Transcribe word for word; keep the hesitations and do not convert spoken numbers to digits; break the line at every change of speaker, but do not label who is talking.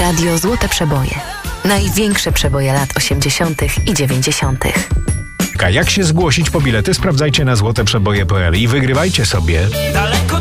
Radio Złote Przeboje. Największe przeboje lat osiemdziesiątych i dziewięćdziesiątych.
Jak się zgłosić po bilety? Sprawdzajcie na złote przeboje kropka p l i wygrywajcie sobie...